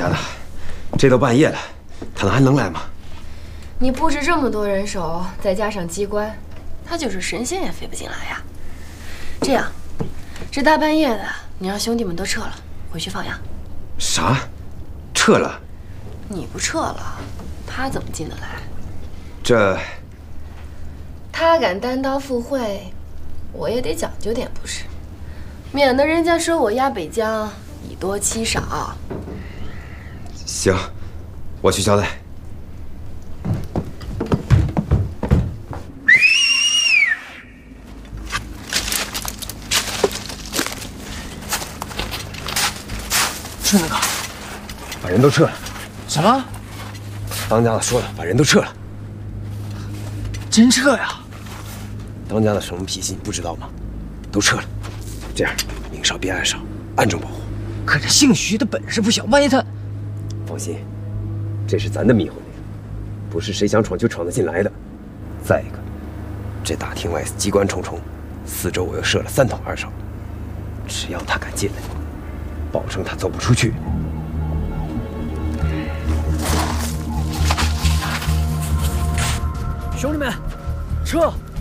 家的，这都半夜了，他还能来吗？ 你布置这么多人手，再加上机关，他就是神仙也飞不进来呀。这样，这大半夜的，你让兄弟们都撤了，回去放羊。 啥？撤了？ 你不撤了，他怎么进得来？ 这…… 他敢单刀赴会，我也得讲究点不是？免得人家说我压北疆以多欺少。 行，我去交代。 是那个， 把人都撤了。 什么？ 当家的说了，把人都撤了。 真撤呀？ 当家的什么脾气你不知道吗？都撤了。这样，明少别暗少，暗中保护。 可这姓徐的本事不小，万一他…… 放心，这是咱的迷魂铃，不是谁想闯就闯得进来的。再一个，这大厅外机关重重，四周我又设了3筒2哨，只要他敢进来，保证他走不出去。 兄弟们，撤！